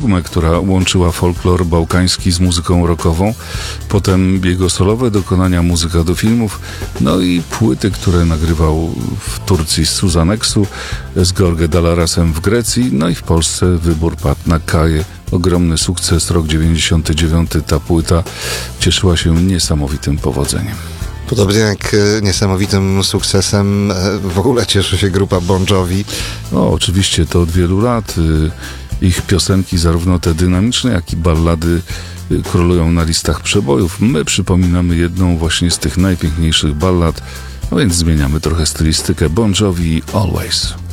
dogmę, która łączyła folklor bałkański z muzyką rockową, potem jego solowe dokonania, muzyka do filmów, no i płyty, które nagrywał w Turcji z Suzaneksu, z George Dalarasem w Grecji, no i w Polsce wybór padł na Kaję. Ogromny sukces, rok 99, ta płyta cieszyła się niesamowitym powodzeniem. Podobnie jak niesamowitym sukcesem w ogóle cieszy się grupa Bon Jovi. No, oczywiście to od wielu lat ich piosenki, zarówno te dynamiczne, jak i ballady, królują na listach przebojów. My przypominamy jedną właśnie z tych najpiękniejszych ballad, no więc zmieniamy trochę stylistykę. Bon Jovi, Always.